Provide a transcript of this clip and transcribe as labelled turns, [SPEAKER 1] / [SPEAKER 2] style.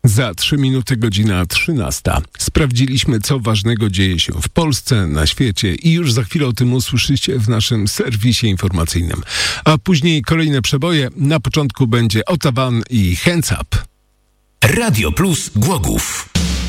[SPEAKER 1] Za 3 minuty godzina 13. Sprawdziliśmy, co ważnego dzieje się w Polsce, na świecie i już za chwilę o tym usłyszycie w naszym serwisie informacyjnym. A później kolejne przeboje. Na początku będzie Ottawa i Hands Up.
[SPEAKER 2] Radio Plus Głogów.